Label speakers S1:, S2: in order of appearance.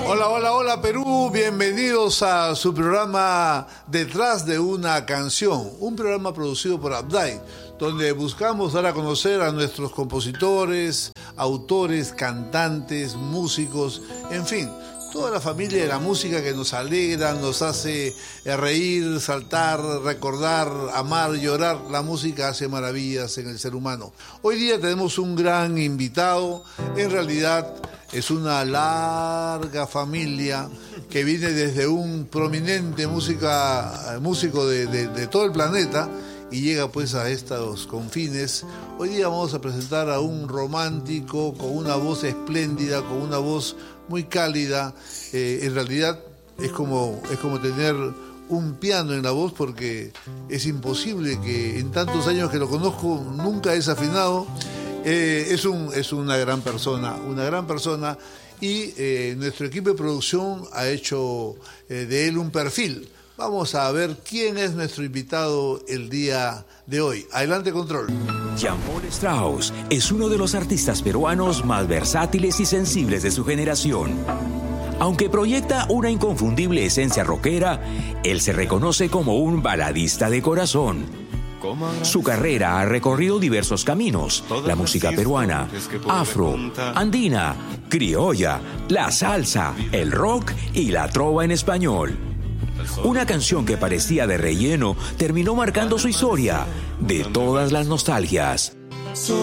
S1: Hola, hola, hola Perú, bienvenidos a su programa Detrás de una canción, un programa producido por Abday, donde buscamos dar a conocer a nuestros compositores, autores, cantantes, músicos, en fin, toda la familia de la música que nos alegra, nos hace reír, saltar, recordar, amar, llorar. La música hace maravillas en el ser humano. Hoy día tenemos un gran invitado, en realidad es una larga familia que viene desde un prominente músico de todo el planeta y llega pues a estos confines. Hoy día vamos a presentar a un romántico con una voz espléndida, con una voz muy cálida. En realidad es como tener un piano en la voz, porque es imposible que en tantos años que lo conozco nunca he desafinado. Es una gran persona, y nuestro equipo de producción ha hecho de él un perfil. Vamos a ver quién es nuestro invitado el día de hoy. Adelante, control.
S2: Jean-Paul Strauss es uno de los artistas peruanos más versátiles y sensibles de su generación. Aunque proyecta una inconfundible esencia rockera, él se reconoce como un baladista de corazón. Su carrera ha recorrido diversos caminos: la música peruana, afro, andina, criolla, la salsa, el rock y la trova en español. Una canción que parecía de relleno terminó marcando su historia de todas las nostalgias.